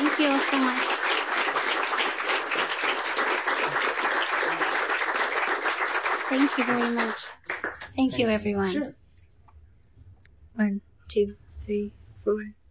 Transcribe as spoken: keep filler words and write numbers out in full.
Thank you all so much. Thank you very much. Thank you, everyone. Sure. One, two, three, four.